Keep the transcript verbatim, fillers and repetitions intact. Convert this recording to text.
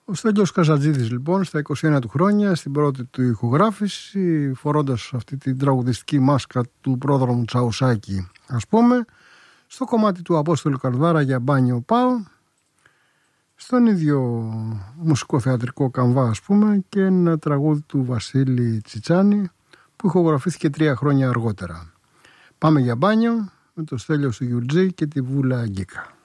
Ο Στέλιος Καζατζίδης λοιπόν στα είκοσι ένα του χρόνια, στην πρώτη του ηχογράφηση, φορώντας αυτή την τραγουδιστική μάσκα του πρόδρομου Τσαουσάκη, ας πούμε, στο κομμάτι του Απόστολου Καρδάρα για μπάνιο πάω, στον ίδιο μουσικοθεατρικό καμβά, ας πούμε, και ένα τραγούδι του Βασίλη Τσιτσάνη που ηχογραφήθηκε τρία χρόνια αργότερα. Πάμε για μπάνιο με το Στέλιο Σουγιουρτζή και τη Βούλα Αγκίκα.